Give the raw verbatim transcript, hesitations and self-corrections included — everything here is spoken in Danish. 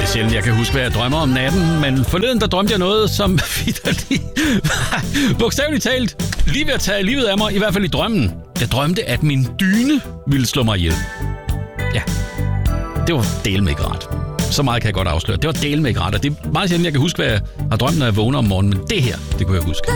meget sjældent, jeg kan huske, hvad jeg drømmer om natten, men forleden der drømte jeg noget, som bogstaveligt talt lige ved at tage livet af mig, i hvert fald i drømmen. Jeg drømte, at min dyne ville slå mig ihjel. Ja, det var delme ikke rart. Så meget kan jeg godt afsløre. Det var delme ikke rart, og det er meget sjældent, jeg kan huske, hvad jeg har drømt, når jeg vågner om morgenen, men det her, det kunne jeg huske.